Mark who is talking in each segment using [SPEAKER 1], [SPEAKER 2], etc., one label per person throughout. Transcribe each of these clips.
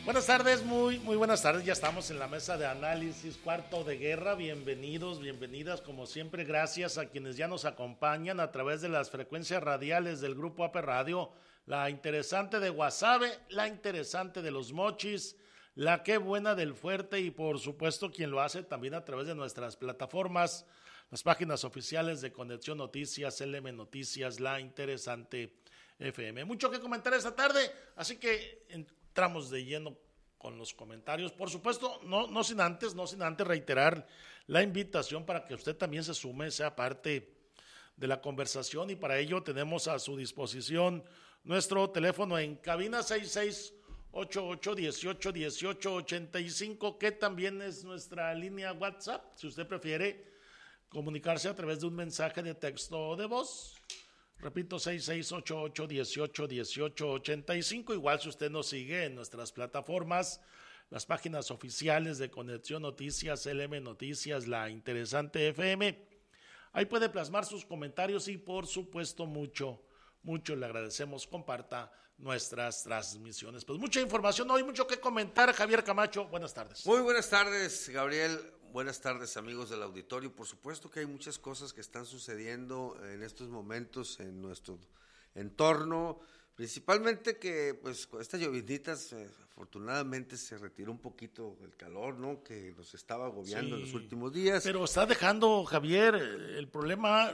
[SPEAKER 1] Buenas tardes, muy buenas tardes. Ya estamos en la mesa de análisis, cuarto de guerra. Bienvenidos, bienvenidas. Como siempre, gracias a quienes ya nos acompañan a través de las frecuencias radiales del Grupo AP Radio, la interesante de Guasave, la interesante de Los Mochis, la Qué Buena del Fuerte y por supuesto quien lo hace también a través de nuestras plataformas, las páginas oficiales de Conexión Noticias, LM Noticias, la interesante FM. Mucho que comentar esta tarde, así que entramos de lleno con los comentarios. Por supuesto, no sin antes reiterar la invitación para que usted también se sume, sea parte de la conversación, y para ello tenemos a su disposición nuestro teléfono en cabina 6688181885, que también es nuestra línea WhatsApp, si usted prefiere comunicarse a través de un mensaje de texto o de voz. Repito, 6688181885. Igual si usted nos sigue en nuestras plataformas, las páginas oficiales de Conexión Noticias, LM Noticias, la interesante FM, ahí puede plasmar sus comentarios y por supuesto mucho le agradecemos, comparta nuestras transmisiones. Pues mucha información hoy, mucho que comentar. Javier Camacho, buenas tardes.
[SPEAKER 2] Muy buenas tardes, Gabriel. Buenas tardes, amigos del auditorio. Por supuesto que hay muchas cosas que están sucediendo en estos momentos en nuestro entorno, principalmente que pues con estas lloviznitas afortunadamente se retiró un poquito el calor, ¿no?, que nos estaba agobiando en los últimos días.
[SPEAKER 1] Pero está dejando, Javier, el problema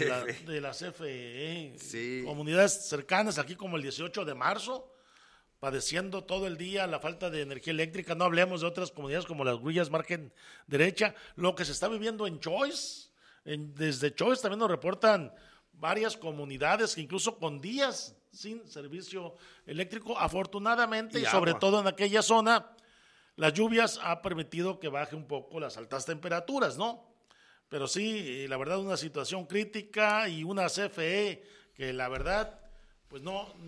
[SPEAKER 1] de la CFE.
[SPEAKER 2] Sí.
[SPEAKER 1] Comunidades cercanas aquí como el 18 de marzo, padeciendo todo el día la falta de energía eléctrica. No hablemos de otras comunidades como las Huillas, margen derecha, lo que se está viviendo en Choice. Desde Choice también nos reportan varias comunidades que incluso con días sin servicio eléctrico. Afortunadamente, y sobre todo en aquella zona, las lluvias ha permitido que baje un poco las altas temperaturas, ¿no? Pero sí, la verdad, una situación crítica y una CFE que la verdad, pues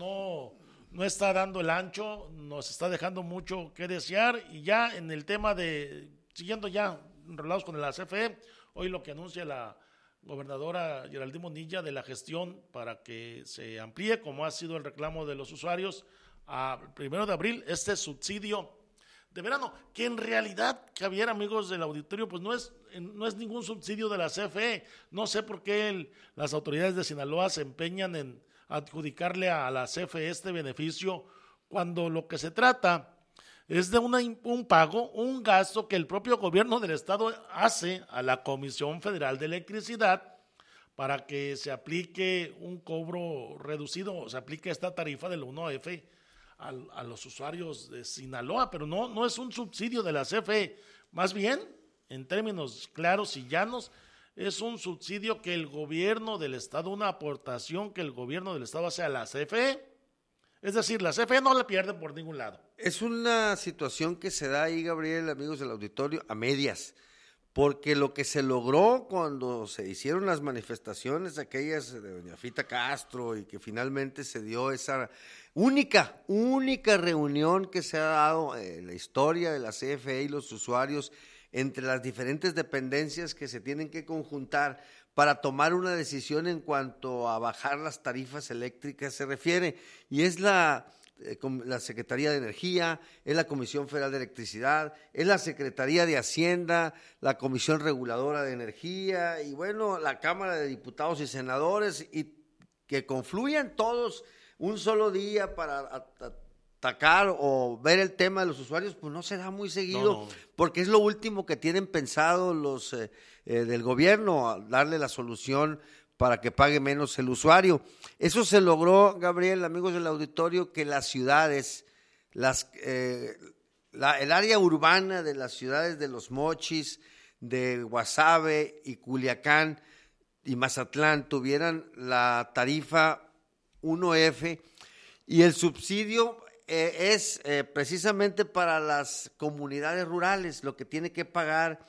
[SPEAKER 1] no está dando el ancho, nos está dejando mucho que desear. Y ya en el tema de, siguiendo ya enrolados con la CFE, hoy lo que anuncia la gobernadora Geraldine Bonilla de la gestión para que se amplíe, como ha sido el reclamo de los usuarios, a 1 de abril, este subsidio de verano, que en realidad, Javier, amigos del auditorio, pues no es ningún subsidio de la CFE. No sé por qué las autoridades de Sinaloa se empeñan en adjudicarle a la CFE este beneficio, cuando lo que se trata es de un pago, un gasto que el propio gobierno del estado hace a la Comisión Federal de Electricidad para que se aplique un cobro reducido, se aplique esta tarifa del 1F a los usuarios de Sinaloa, pero no es un subsidio de la CFE, más bien, en términos claros y llanos, es un subsidio que el gobierno del estado, una aportación que el gobierno del estado hace a la CFE. Es decir, la CFE no la pierde por ningún lado.
[SPEAKER 2] Es una situación que se da ahí, Gabriel, amigos del auditorio, a medias, porque lo que se logró cuando se hicieron las manifestaciones aquellas de doña Fita Castro y que finalmente se dio esa única reunión que se ha dado en la historia de la CFE y los usuarios entre las diferentes dependencias que se tienen que conjuntar para tomar una decisión en cuanto a bajar las tarifas eléctricas se refiere, y es la Secretaría de Energía, es la Comisión Federal de Electricidad, es la Secretaría de Hacienda, la Comisión Reguladora de Energía y bueno, la Cámara de Diputados y Senadores, y que confluyan todos un solo día para atacar o ver el tema de los usuarios, pues no se da muy seguido, porque es lo último que tienen pensado los del gobierno, darle la solución para que pague menos el usuario. Eso se logró, Gabriel, amigos del auditorio, que las ciudades, el área urbana de las ciudades de Los Mochis, de Guasave y Culiacán y Mazatlán tuvieran la tarifa 1F, y el subsidio es precisamente para las comunidades rurales, lo que tiene que pagar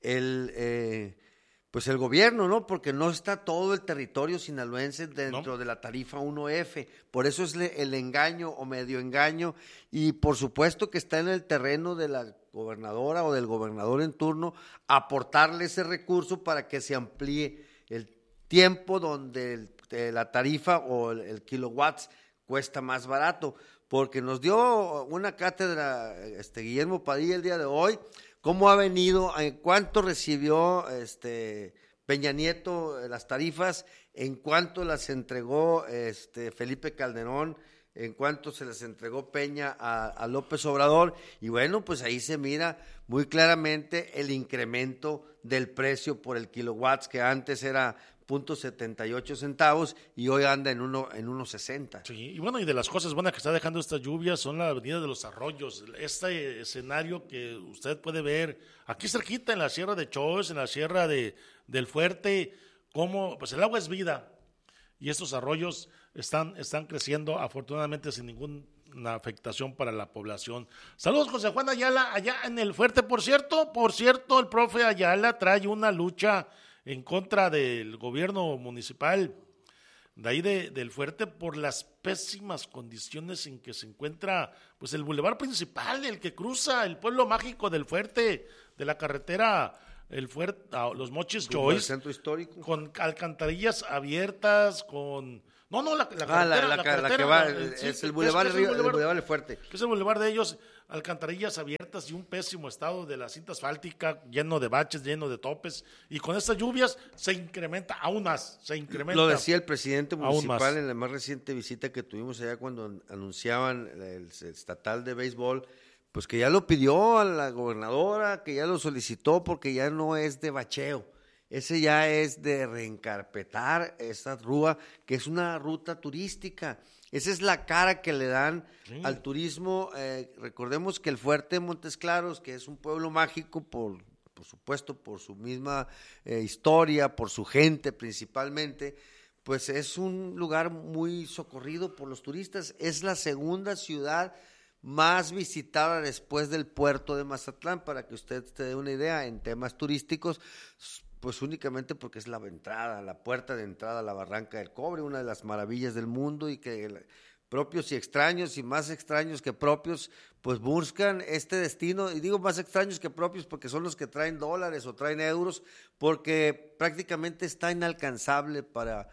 [SPEAKER 2] el gobierno, ¿no? Porque no está todo el territorio sinaloense dentro de la tarifa 1F, por eso es el engaño o medio engaño, y por supuesto que está en el terreno de la gobernadora o del gobernador en turno aportarle ese recurso para que se amplíe el tiempo donde la tarifa o el kilowatts cuesta más barato. porque nos dio una cátedra Guillermo Padilla el día de hoy, cómo ha venido, en cuánto recibió Peña Nieto las tarifas, en cuánto las entregó Felipe Calderón, en cuanto se les entregó Peña a López Obrador, y bueno, pues ahí se mira muy claramente el incremento del precio por el kilowatts, que antes era .78 y hoy anda en 1.60.
[SPEAKER 1] Sí, y bueno, y de las cosas buenas que está dejando esta lluvia son la avenida de los Arroyos, este escenario que usted puede ver aquí cerquita en la Sierra de Choix, en la Sierra del Fuerte, como pues el agua es vida, y estos arroyos están creciendo afortunadamente sin ninguna afectación para la población. Saludos, José Juan Ayala, allá en el Fuerte. Por cierto, el profe Ayala trae una lucha en contra del gobierno municipal de ahí del Fuerte por las pésimas condiciones en que se encuentra pues el bulevar principal, el que cruza el pueblo mágico del Fuerte, de la carretera el Fuerte, Los Mochis Choix,
[SPEAKER 2] el centro histórico,
[SPEAKER 1] con alcantarillas abiertas, con la carretera
[SPEAKER 2] que va,
[SPEAKER 1] sí,
[SPEAKER 2] es el bulevar del Fuerte,
[SPEAKER 1] que es el bulevar de ellos, alcantarillas abiertas y un pésimo estado de la cinta asfáltica, lleno de baches, lleno de topes, y con estas lluvias se incrementa aún más,
[SPEAKER 2] Lo decía el presidente municipal en la más reciente visita que tuvimos allá cuando anunciaban el estatal de béisbol, pues que ya lo pidió a la gobernadora, que ya lo solicitó, porque ya no es de bacheo, ese ya es de reencarpetar esta rúa, que es una ruta turística. Esa es la cara que le dan al turismo. Recordemos que el Fuerte de Montes Claros, que es un pueblo mágico, por supuesto, por su misma historia, por su gente principalmente, pues es un lugar muy socorrido por los turistas. Es la segunda ciudad más visitada después del puerto de Mazatlán, para que usted se dé una idea en temas turísticos, pues únicamente porque es la entrada, la puerta de entrada a la Barranca del Cobre, una de las maravillas del mundo, y que propios y extraños, y más extraños que propios, pues buscan este destino, y digo más extraños que propios porque son los que traen dólares o traen euros, porque prácticamente está inalcanzable para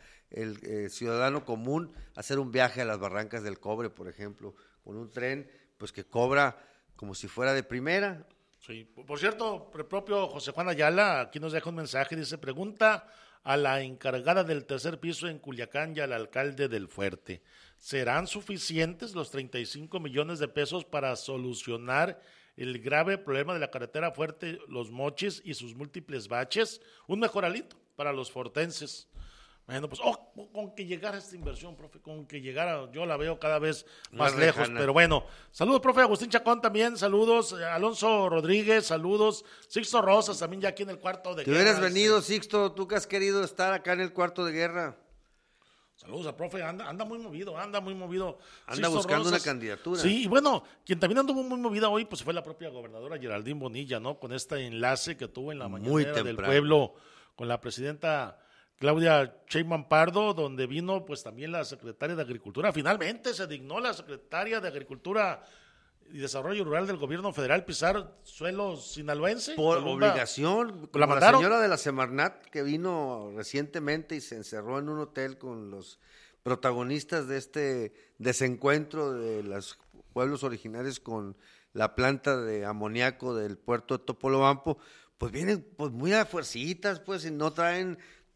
[SPEAKER 2] el ciudadano común hacer un viaje a las Barrancas del Cobre, por ejemplo, con un tren pues que cobra como si fuera de primera.
[SPEAKER 1] Sí, por cierto, el propio José Juan Ayala aquí nos deja un mensaje, dice, pregunta a la encargada del tercer piso en Culiacán y al alcalde del Fuerte, ¿serán suficientes los 35 millones de pesos para solucionar el grave problema de la carretera Fuerte Los Mochis y sus múltiples baches? Un mejoralito para los fortenses. Bueno, pues, con que llegara esta inversión, profe, con que llegara, yo la veo cada vez más lejos, pero bueno. Saludos, profe Agustín Chacón también, saludos, Alonso Rodríguez, saludos, Sixto Rosas también ya aquí en el cuarto de guerra.
[SPEAKER 2] Te hubieras venido, Sixto, tú que has querido estar acá en el cuarto de guerra.
[SPEAKER 1] Saludos al profe, anda muy movido.
[SPEAKER 2] Anda
[SPEAKER 1] Sixto
[SPEAKER 2] buscando
[SPEAKER 1] Rosas,
[SPEAKER 2] una candidatura.
[SPEAKER 1] Sí, y bueno, quien también anduvo muy movida hoy, pues fue la propia gobernadora Geraldine Bonilla, ¿no? Con este enlace que tuvo en la mañanera del pueblo con la presidenta Claudia Sheinbaum Pardo, donde vino pues también la secretaria de Agricultura. Finalmente se dignó la secretaria de Agricultura y Desarrollo Rural del gobierno federal pisar suelo sinaloense.
[SPEAKER 2] Por obligación,
[SPEAKER 1] la
[SPEAKER 2] como la señora de la Semarnat que vino recientemente y se encerró en un hotel con los protagonistas de este desencuentro de los pueblos originarios con la planta de amoníaco del puerto de Topolobampo, pues vienen pues muy a fuercitas, pues, y no traen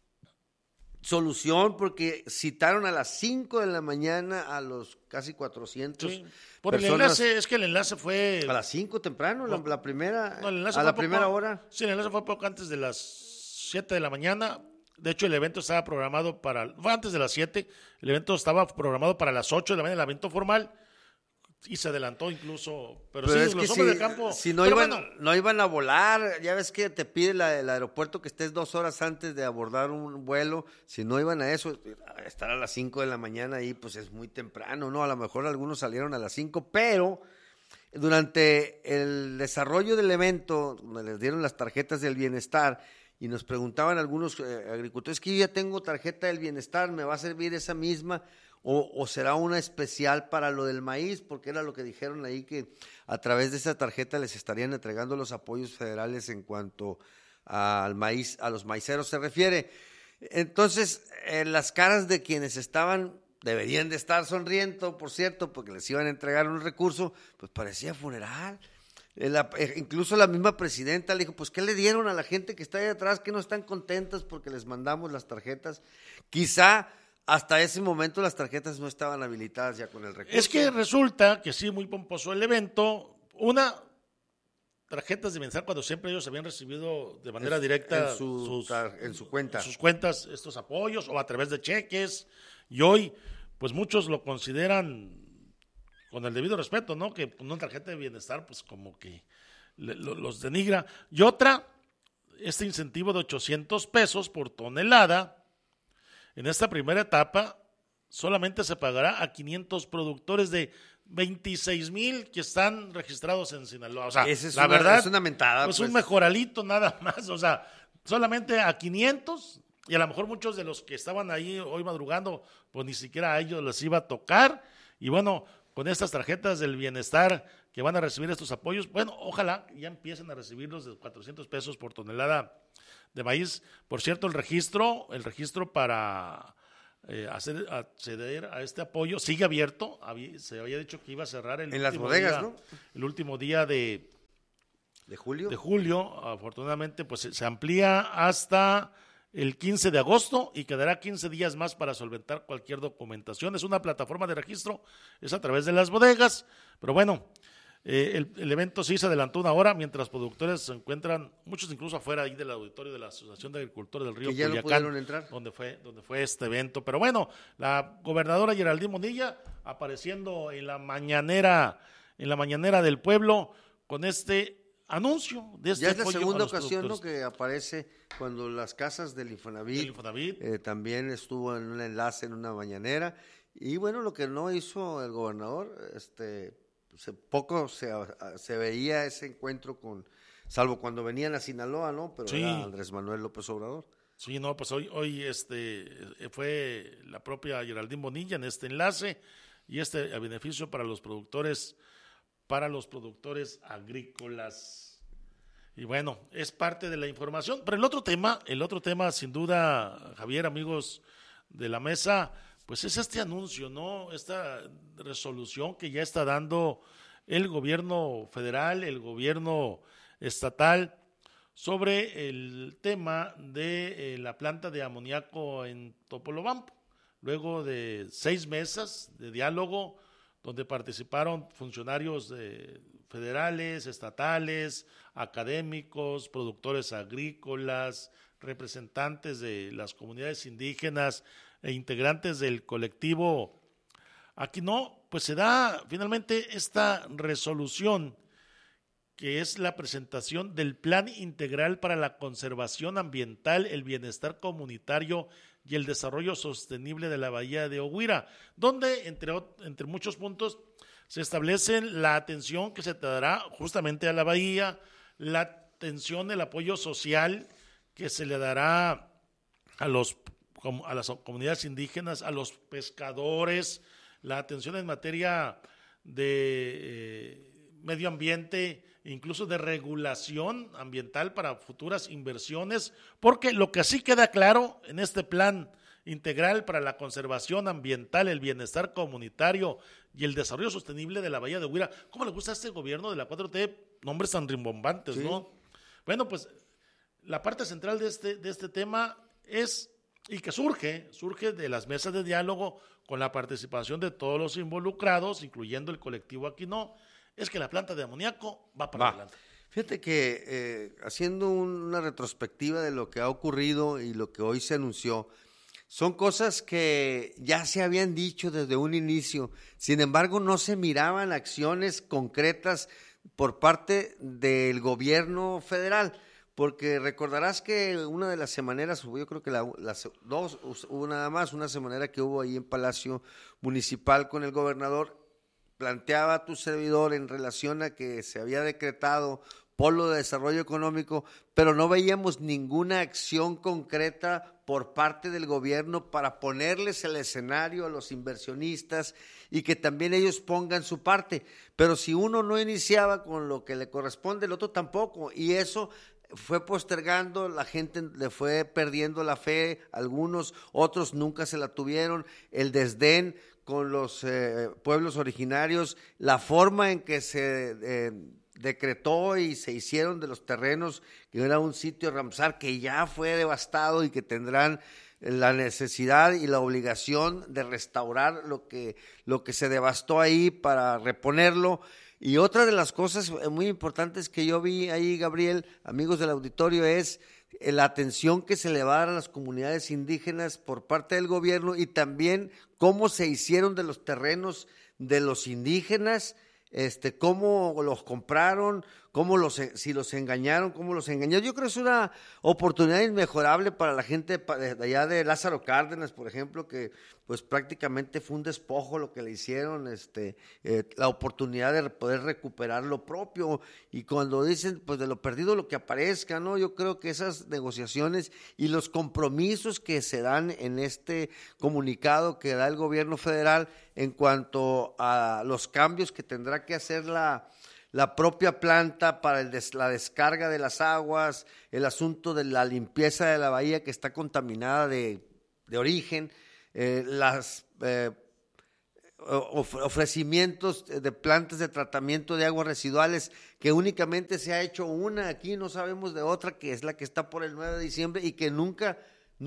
[SPEAKER 2] solución, porque citaron a las 5 de la mañana a los casi 400
[SPEAKER 1] sí, por
[SPEAKER 2] personas.
[SPEAKER 1] El enlace, es que el enlace fue
[SPEAKER 2] a las 5 temprano, la primera,
[SPEAKER 1] no, el enlace
[SPEAKER 2] a la
[SPEAKER 1] poco,
[SPEAKER 2] primera hora.
[SPEAKER 1] Sí, el enlace fue poco antes de las 7 de la mañana. De hecho, el evento estaba programado fue antes de las 7, el evento estaba programado para las 8 de la mañana, el evento formal, y se adelantó incluso, pero sí,
[SPEAKER 2] es
[SPEAKER 1] los
[SPEAKER 2] que
[SPEAKER 1] hombres de campo.
[SPEAKER 2] Si no iban a volar, ya ves que te pide el aeropuerto que estés 2 horas antes de abordar un vuelo, si no iban a eso, estar a las 5 de la mañana ahí, pues es muy temprano, ¿no? A lo mejor algunos salieron a las 5, pero durante el desarrollo del evento, donde les dieron las tarjetas del bienestar, y nos preguntaban algunos agricultores, que yo ya tengo tarjeta del bienestar, ¿me va a servir esa misma? O será una especial para lo del maíz, porque era lo que dijeron ahí, que a través de esa tarjeta les estarían entregando los apoyos federales en cuanto al maíz, a los maiceros se refiere. Entonces, las caras de quienes estaban deberían de estar sonriendo, por cierto, porque les iban a entregar un recurso, pues parecía funeral. Incluso la misma presidenta le dijo, pues ¿qué le dieron a la gente que está ahí atrás, que no están contentas porque les mandamos las tarjetas? Quizá hasta ese momento las tarjetas no estaban habilitadas ya con el recurso.
[SPEAKER 1] Es que resulta que sí, muy pomposo el evento. Tarjetas de bienestar cuando siempre ellos habían recibido de manera directa
[SPEAKER 2] en su cuenta.
[SPEAKER 1] En sus cuentas estos apoyos o a través de cheques. Y hoy, pues muchos lo consideran, con el debido respeto, ¿no? Que una tarjeta de bienestar, pues como que los denigra. Y otra, este incentivo de 800 pesos por tonelada, en esta primera etapa, solamente se pagará a 500 productores de 26,000 que están registrados en Sinaloa. O sea, la verdad,
[SPEAKER 2] es una mentada.
[SPEAKER 1] Pues un mejoralito nada más. O sea, solamente a 500, y a lo mejor muchos de los que estaban ahí hoy madrugando, pues ni siquiera a ellos les iba a tocar. Y bueno, con estas tarjetas del bienestar que van a recibir estos apoyos, bueno, ojalá ya empiecen a recibirlos de 400 pesos por tonelada de maíz. Por cierto, el registro para acceder a este apoyo sigue abierto. Se había dicho que iba a cerrar
[SPEAKER 2] en las bodegas, ¿no?
[SPEAKER 1] El último día de
[SPEAKER 2] julio.
[SPEAKER 1] De julio, afortunadamente, pues se amplía hasta el 15 de agosto y quedará 15 días más para solventar cualquier documentación. Es una plataforma de registro, es a través de las bodegas, pero bueno, el evento sí se adelantó una hora, mientras productores se encuentran, muchos incluso afuera ahí del auditorio de la Asociación de Agricultores del Río
[SPEAKER 2] Culiacán, no pudieron entrar,
[SPEAKER 1] donde fue este evento. Pero bueno, la gobernadora Geraldine Bonilla apareciendo en la mañanera del pueblo con este anuncio de este apoyo.
[SPEAKER 2] Ya es la segunda ocasión, ¿no?, que aparece cuando las casas del Infonavit. También estuvo en un enlace en una mañanera. Y bueno, lo que no hizo el gobernador, poco se veía ese encuentro salvo cuando venían a Sinaloa, ¿no? Pero sí, era Andrés Manuel López Obrador.
[SPEAKER 1] Sí, no, pues hoy fue la propia Geraldine Bonilla en este enlace y a beneficio para los productores agrícolas. Y bueno, es parte de la información. Pero el otro tema, sin duda, Javier, amigos de la mesa, pues es este anuncio, ¿no? Esta resolución que ya está dando el gobierno federal, el gobierno estatal, sobre el tema de la planta de amoníaco en Topolobampo. Luego de 6 mesas de diálogo, donde participaron funcionarios federales, estatales, académicos, productores agrícolas, representantes de las comunidades indígenas e integrantes del colectivo Aquino, pues se da finalmente esta resolución, que es la presentación del Plan Integral para la Conservación Ambiental, el Bienestar Comunitario y el Desarrollo Sostenible de la Bahía de Oguira, donde, entre muchos puntos, se establece la atención que se dará justamente a la bahía, la atención, el apoyo social que se le dará a las comunidades indígenas, a los pescadores, la atención en materia de medio ambiente, incluso de regulación ambiental para futuras inversiones, porque lo que sí queda claro en este plan integral para la conservación ambiental, el bienestar comunitario y el desarrollo sostenible de la Bahía de Oguira. ¿Cómo le gusta a este gobierno de la 4T? Nombres tan rimbombantes, sí, ¿no? Bueno, pues la parte central de este tema es, y que surge de las mesas de diálogo con la participación de todos los involucrados, incluyendo el colectivo Aquino, es que la planta de amoníaco va para adelante.
[SPEAKER 2] Fíjate que haciendo una retrospectiva de lo que ha ocurrido y lo que hoy se anunció, son cosas que ya se habían dicho desde un inicio, sin embargo no se miraban acciones concretas por parte del gobierno federal, porque recordarás que una de las semaneras, yo creo que las dos, hubo nada más, una semanera que hubo ahí en Palacio Municipal con el gobernador, planteaba a tu servidor en relación a que se había decretado Polo de Desarrollo Económico, pero no veíamos ninguna acción concreta por parte del gobierno para ponerles el escenario a los inversionistas y que también ellos pongan su parte. Pero si uno no iniciaba con lo que le corresponde, el otro tampoco, y eso fue postergando, la gente le fue perdiendo la fe, algunos, otros nunca se la tuvieron, el desdén con los pueblos originarios, la forma en que se decretó y se hicieron de los terrenos, que era un sitio Ramsar que ya fue devastado y que tendrán la necesidad y la obligación de restaurar lo que se devastó ahí para reponerlo. Y otra de las cosas muy importantes que yo vi ahí, Gabriel, amigos del auditorio, es la atención que se le va a dar a las comunidades indígenas por parte del gobierno y también cómo se hicieron de los terrenos de los indígenas, cómo los compraron, si los engañaron, cómo los engañaron. Yo creo que es una oportunidad inmejorable para la gente de allá de Lázaro Cárdenas, por ejemplo, que pues prácticamente fue un despojo lo que le hicieron, la oportunidad de poder recuperar lo propio, y cuando dicen pues de lo perdido lo que aparezca, ¿no? Yo creo que esas negociaciones y los compromisos que se dan en este comunicado que da el gobierno federal en cuanto a los cambios que tendrá que hacer la propia planta para la descarga de las aguas, el asunto de la limpieza de la bahía que está contaminada de origen, las ofrecimientos de plantas de tratamiento de aguas residuales, que únicamente se ha hecho una aquí, no sabemos de otra, que es la que está por el 9 de diciembre y que nunca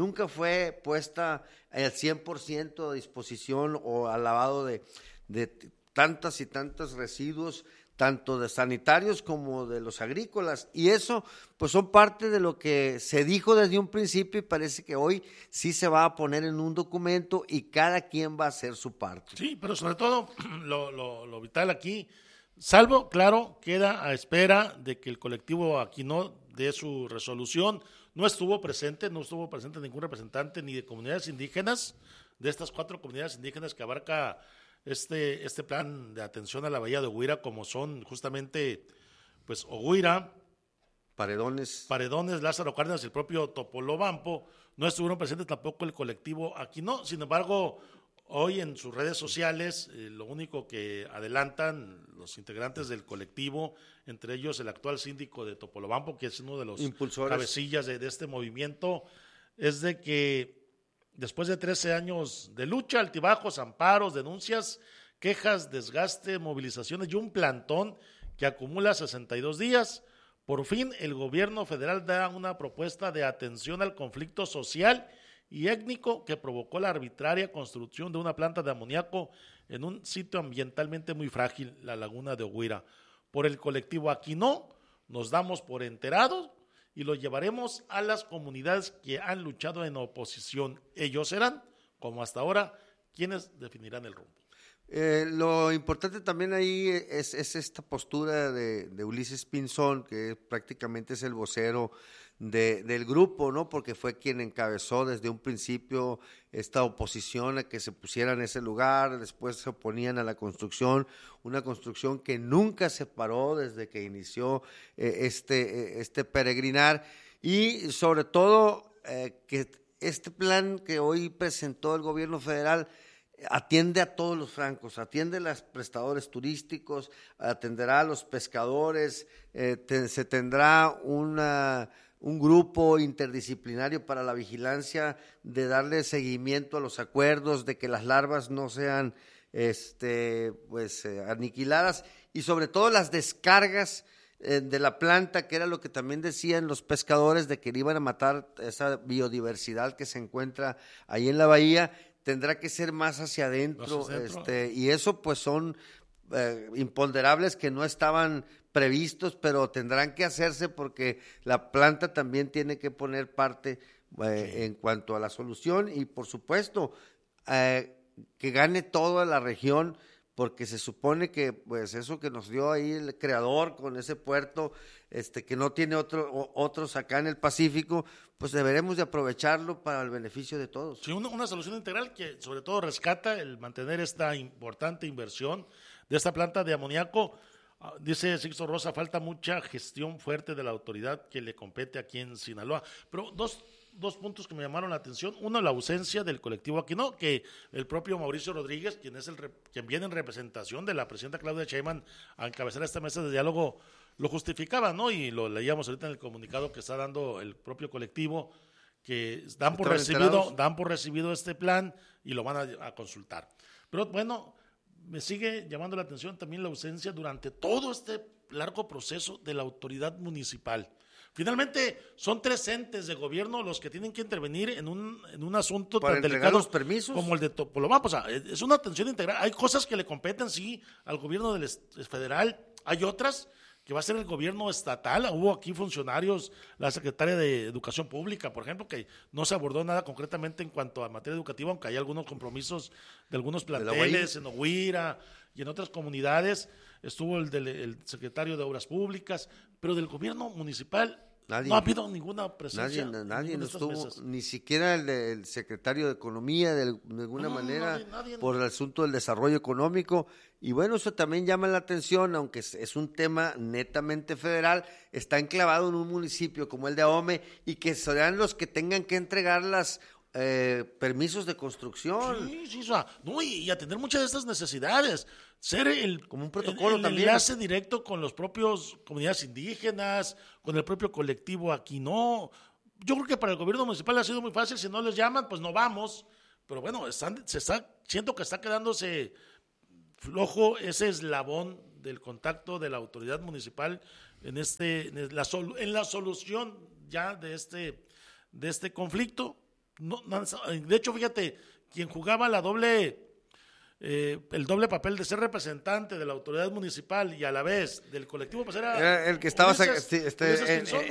[SPEAKER 2] fue puesta al 100% a disposición o al lavado de tantas y tantos residuos, tanto de sanitarios como de los agrícolas, y eso pues son parte de lo que se dijo desde un principio y parece que hoy sí se va a poner en un documento y cada quien va a hacer su parte.
[SPEAKER 1] Sí, pero sobre todo lo vital aquí, salvo, claro, queda a espera de que el colectivo Aquino dé su resolución. No estuvo presente ningún representante ni de comunidades indígenas, de estas 4 comunidades indígenas que abarca este plan de atención a la bahía de Oguira, como son justamente pues Oguira, Paredones, Lázaro Cárdenas y el propio Topolobampo. No estuvieron presentes tampoco el colectivo Aquino. Sin embargo, hoy en sus redes sociales lo único que adelantan los integrantes del colectivo, entre ellos el actual síndico de Topolobampo, que es uno de los impulsores, cabecillas de este movimiento, es de que después de 13 años de lucha, altibajos, amparos, denuncias, quejas, desgaste, movilizaciones y un plantón que acumula 62 días, por fin el gobierno federal da una propuesta de atención al conflicto social y étnico que provocó la arbitraria construcción de una planta de amoníaco en un sitio ambientalmente muy frágil, la laguna de Oguira. Por el colectivo Aquino nos damos por enterados y lo llevaremos a las comunidades que han luchado en oposición. Ellos serán, como hasta ahora, quienes definirán el rumbo.
[SPEAKER 2] Lo importante también ahí es esta postura de Ulises Pinzón, que prácticamente es el vocero del grupo, ¿no? Porque fue quien encabezó desde un principio esta oposición a que se pusiera en ese lugar, después se oponían a la construcción, una construcción que nunca se paró desde que inició este peregrinar, y sobre todo que este plan que hoy presentó el gobierno federal atiende a todos los francos, atiende a los prestadores turísticos, atenderá a los pescadores, se tendrá un grupo interdisciplinario para la vigilancia, de darle seguimiento a los acuerdos, de que las larvas no sean aniquiladas, y sobre todo las descargas de la planta, que era lo que también decían los pescadores, de que iban a matar esa biodiversidad que se encuentra ahí en la bahía. Tendrá que ser más hacia adentro, y eso pues son imponderables que no estaban previstos, pero tendrán que hacerse porque la planta también tiene que poner parte en cuanto a la solución, y por supuesto que gane toda la región, porque se supone que pues eso que nos dio ahí el creador con ese puerto, que no tiene otros acá en el Pacífico, pues deberemos de aprovecharlo para el beneficio de todos.
[SPEAKER 1] Sí, una solución integral que sobre todo rescata el mantener esta importante inversión de esta planta de amoníaco. Dice Sixto Rosa, falta mucha gestión fuerte de la autoridad que le compete aquí en Sinaloa. Pero dos puntos que me llamaron la atención. Uno, la ausencia del colectivo Aquino, que el propio Mauricio Rodríguez, quien viene en representación de la presidenta Claudia Sheinbaum a encabezar esta mesa de diálogo, lo justificaba, ¿no? Y lo leíamos ahorita en el comunicado que está dando el propio colectivo, que dan por recibido este plan y lo van a consultar. Pero bueno, me sigue llamando la atención también la ausencia durante todo este largo proceso de la autoridad municipal. Finalmente, son 3 entes de gobierno los que tienen que intervenir en un asunto
[SPEAKER 2] para
[SPEAKER 1] tan
[SPEAKER 2] entregar
[SPEAKER 1] delicado
[SPEAKER 2] los permisos
[SPEAKER 1] como el de Topolobampo. O sea, es una atención integral. Hay cosas que le competen, sí, al gobierno federal. Hay otras que va a ser el gobierno estatal. Hubo aquí funcionarios, la secretaria de Educación Pública, por ejemplo, que no se abordó nada concretamente en cuanto a materia educativa, aunque hay algunos compromisos de algunos planteles en Oguira y en otras comunidades. Estuvo el secretario de Obras Públicas, pero del gobierno municipal no ha habido ninguna presencia.
[SPEAKER 2] Nadie no estuvo, mesas. Ni siquiera el secretario de Economía, de alguna manera, nadie. Por el asunto del desarrollo económico. Y bueno, eso también llama la atención, aunque es un tema netamente federal, está enclavado en un municipio como el de Ahome, y que serán los que tengan que entregar las permisos de construcción.
[SPEAKER 1] Sí, o sea, no, y atender muchas de estas necesidades. Ser
[SPEAKER 2] como un protocolo también.
[SPEAKER 1] Enlace directo con los propios comunidades indígenas, con el propio colectivo aquí, no. Yo creo que para el gobierno municipal ha sido muy fácil, si no les llaman, pues no vamos. Pero bueno, siento que está quedándose flojo ese eslabón del contacto de la autoridad municipal en la solución ya de este conflicto. No, de hecho, fíjate, quien jugaba el doble papel de ser representante de la autoridad municipal y a la vez del colectivo, pues era
[SPEAKER 2] el que estaba